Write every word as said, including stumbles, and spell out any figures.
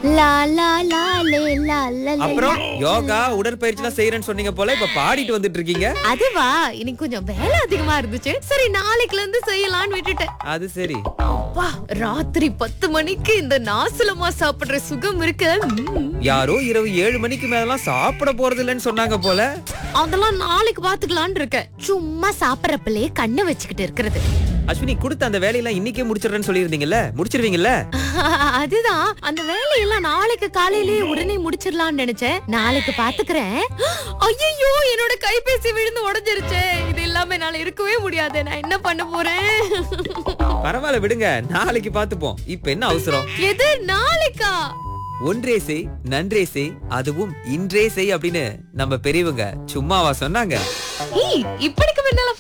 லா லா லா லே லா லா லே. அப்புறம் யோகா உடற்பயிற்சி எல்லாம் செய்யறேன்னு சொன்னீங்க போல, இப்ப பாடிட்டு வந்துட்டு இருக்கீங்க. அதுவா, இன்னைக்கு கொஞ்சம் வேலை அதிகமா இருந்துச்சு. சரி நாளைக்குல இருந்து செய்யலாம்னு விட்டுட்டேன். அது சரி. அப்பா, ராத்திரி பத்து மணிக்கு இந்த நாசலமா சாப்பிடுற சுகம் இருக்கு. ம். யாரோ இரவு ஏழு மணிக்கு மேலாம் சாப்பிட போறது இல்லைன்னு சொன்னாங்க போல. அதெல்லாம் நாளைக்கு பாத்துக்கலாம்னு இருக்கேன். சும்மா சாப்பிடறப்பலே கண்ணு வச்சுக்கிட்டு இருக்கிறது. அஸ்வினி, கொடுத்த அந்த வேலையெல்லாம் இன்னைக்கே முடிச்சிடுறேன்னு சொல்லியிருந்தீங்கல்ல, முடிச்சிருவீங்கல்ல? அதுதான், அந்த வேலையெல்லாம் நாளைக்கு காலையிலேயே உடனே முடிச்சிடலாம்னு நினைச்சேன். நாளைக்கு பாத்துக்கிறேன். ஐயோ, என்னோட கைபேசி விழுந்து உடைஞ்சிருச்சே. இது இல்லாம என்னால இருக்கவே முடியாது. நான் என்ன பண்ண போறேன்? பரவாயில்ல விடுங்க, நாளைக்கு பாத்துப்போம். இப்ப என்ன அவசரம்? எது நாளைக்கா? ஒன்றே செய் நன்றே செய், அதுவும் இன்றே செய் அப்படின்னு நம்ம பெரியவங்க சும்மாவா சொன்னாங்க? ஏய், இப்படிக்கு முன்னால